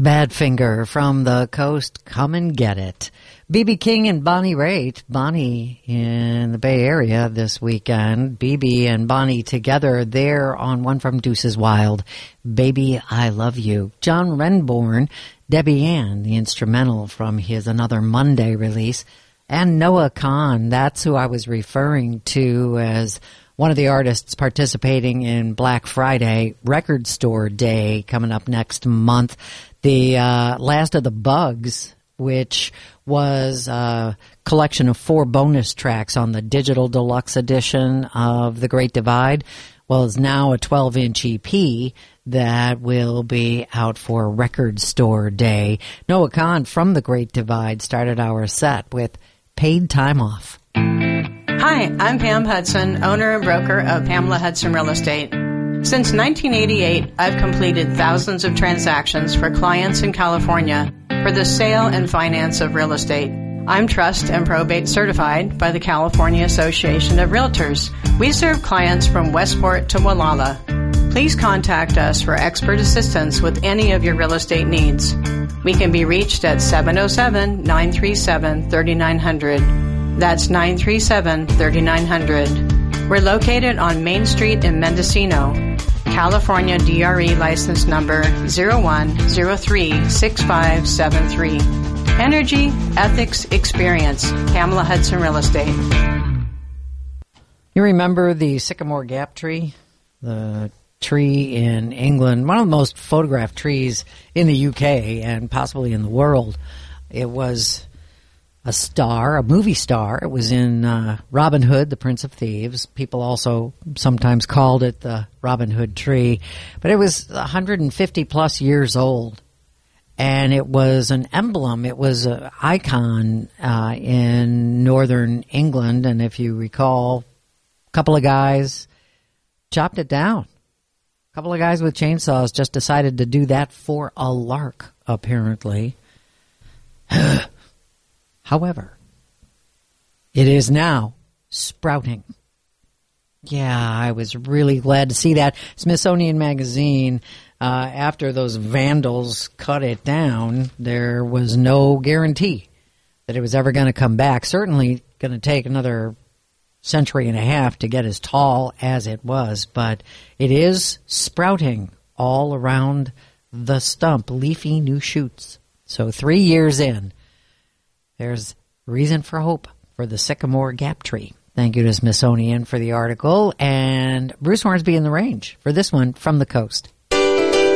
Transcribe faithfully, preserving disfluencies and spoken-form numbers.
Badfinger from the coast, come and get it. B B King and Bonnie Raitt. Bonnie in the Bay Area this weekend. B B and Bonnie together there on One from Deuces Wild. Baby, I Love You. John Renbourn, Debbie Ann, the instrumental from his Another Monday release. And Noah Kahan, that's who I was referring to as one of the artists participating in Black Friday Record Store Day coming up next month. The uh, Last of the Bugs, which was a collection of four bonus tracks on the digital deluxe edition of The Great Divide, well, is now a twelve-inch E P that will be out for Record Store Day. Noah Kahan from The Great Divide started our set with Paid Time Off. Hi, I'm Pam Hudson, owner and broker of Pamela Hudson Real Estate. Since nineteen eighty-eight, I've completed thousands of transactions for clients in California for the sale and finance of real estate. I'm trust and probate certified by the California Association of Realtors. We serve clients from Westport to Wallala. Please contact us for expert assistance with any of your real estate needs. We can be reached at seven oh seven, nine three seven, three nine zero zero. That's nine three seven, three nine zero zero. We're located on Main Street in Mendocino. California D R E license number zero one zero three six five seven three. Energy, ethics, experience. Pamela Hudson Real Estate. You remember the Sycamore Gap tree? The tree in England, one of the most photographed trees in the U K and possibly in the world. It was a star, a movie star. It was in uh, Robin Hood, the Prince of Thieves. People also sometimes called it the Robin Hood tree. But it was one hundred fifty plus years old. And it was an emblem. It was an icon uh, in northern England. And if you recall, a couple of guys chopped it down. A couple of guys with chainsaws just decided to do that for a lark, apparently. However, it is now sprouting. Yeah, I was really glad to see that. Smithsonian Magazine, uh, after those vandals cut it down, there was no guarantee that it was ever going to come back. Certainly going to take another century and a half to get as tall as it was, but it is sprouting all around the stump, leafy new shoots. So three years in, there's reason for hope for the Sycamore Gap tree. Thank you to Smithsonian for the article, and Bruce Hornsby in the Range for this one from the coast.